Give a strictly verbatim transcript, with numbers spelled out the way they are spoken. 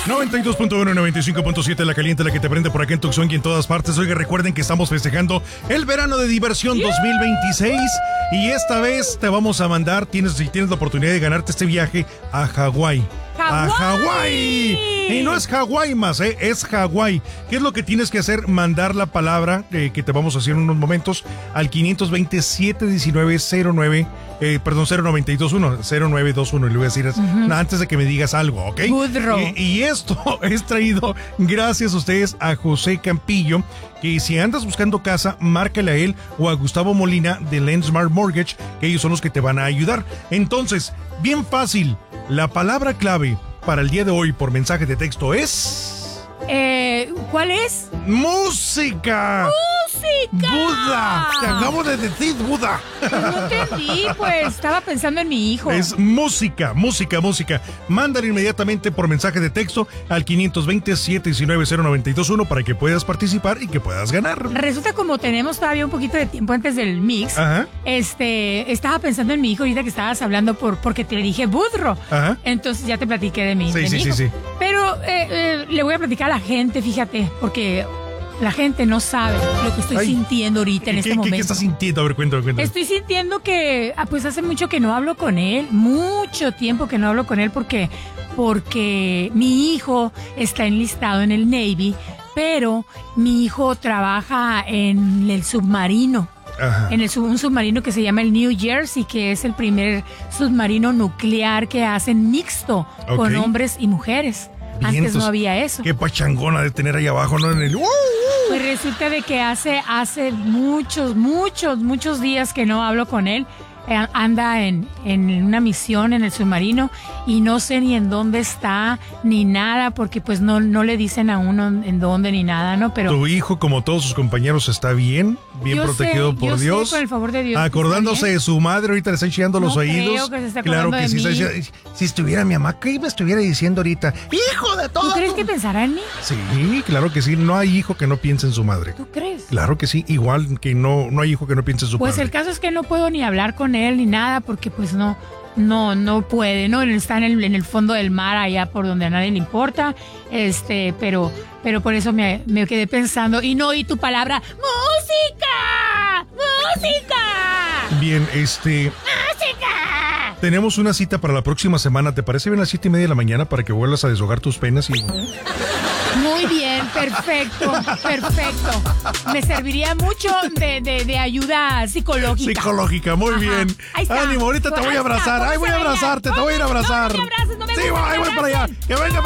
noventa y dos punto uno, noventa y cinco punto siete, la caliente, la que te prende por acá en Tucson y en todas partes. Oiga, recuerden que estamos festejando el verano de diversión dos mil veintiséis y esta vez te vamos a mandar, tienes, si tienes la oportunidad de ganarte este viaje a Hawái. ¡A Hawái! Y no es Hawái más, ¿eh? Es Hawái. ¿Qué es lo que tienes que hacer? Mandar la palabra eh, que te vamos a hacer en unos momentos al quinientos veinte, setecientos diecinueve, cero nueve, eh, perdón, cero nueve dos uno, cero nueve dos uno, le voy a decir uh-huh. antes de que me digas algo, ¿ok? Y, y esto es traído gracias a ustedes a José Campillo, que si andas buscando casa, márcale a él o a Gustavo Molina de Lensmart Mortgage, que ellos son los que te van a ayudar. Entonces, bien fácil, la palabra clave para el día de hoy por mensaje de texto es... Eh, ¿cuál es? ¡Música! ¡Música! ¡Buda! Te acabo de decir Buda. Pues no entendí, pues estaba pensando en mi hijo. Es música, música, música. Mándale inmediatamente por mensaje de texto al quinientos veinte, setecientos diecinueve, cero nueve dos uno para que puedas participar y que puedas ganar. Resulta como tenemos todavía un poquito de tiempo antes del mix. Ajá. Este, estaba pensando en mi hijo ahorita que estabas hablando por porque te dije Budro. Ajá. Entonces ya te platiqué de mi, sí, de sí, mi hijo. Sí, sí. Pero eh, eh, le voy a platicar a la gente, fíjate, porque la gente no sabe lo que estoy Ay, sintiendo ahorita en ¿qué, este qué, momento. ¿Qué estás sintiendo? A ver, cuéntame, cuéntame. Estoy sintiendo que, ah, pues hace mucho que no hablo con él, mucho tiempo que no hablo con él porque, porque mi hijo está enlistado en el Navy, pero mi hijo trabaja en el submarino. Ajá. En el, un submarino que se llama el New Jersey, que es el primer submarino nuclear que hacen mixto okay. con hombres y mujeres. Vientos. Antes no había eso. Qué pachangona de tener ahí abajo, ¿no? En el... Pues resulta de que hace, hace muchos, muchos, muchos días que no hablo con él. Anda en, en una misión en el submarino y no sé ni en dónde está ni nada porque pues no, no le dicen a uno en dónde ni nada, ¿no? Pero tu hijo, como todos sus compañeros, está bien, bien protegido sé, por yo Dios. Sé, por el favor de Dios. Acordándose de su madre, ahorita le están chillando no los oídos. Creo que se está claro que de sí. mí. Si, si estuviera mi mamá, ¿qué me estuviera diciendo ahorita? ¡Hijo de todo! ¿Tú crees que pensará en mí? Sí, claro que sí. No hay hijo que no piense en su madre. ¿Tú crees? Claro que sí. Igual que no, no hay hijo que no piense en su pues padre. Pues el caso es que no puedo ni hablar con él ni nada porque pues no, no, no puede, ¿no? Está en el, en el fondo del mar allá por donde a nadie le importa, este, pero, pero por eso me, me quedé pensando y no oí tu palabra, ¡música! ¡Música! Bien, este... ¡Música! Tenemos una cita para la próxima semana, ¿te parece bien a las siete y media de la mañana para que vuelvas a deshogar tus penas y... Muy bien, perfecto, perfecto. Me serviría mucho de, de, de ayuda psicológica. Psicológica, muy Ajá. bien. Ahí está. Ánimo, ahorita te voy a abrazar. Ay, voy a abrazarte, te voy a ir a abrazar. No, no me abraces, no me sí, gusta voy, voy para allá. Que venga.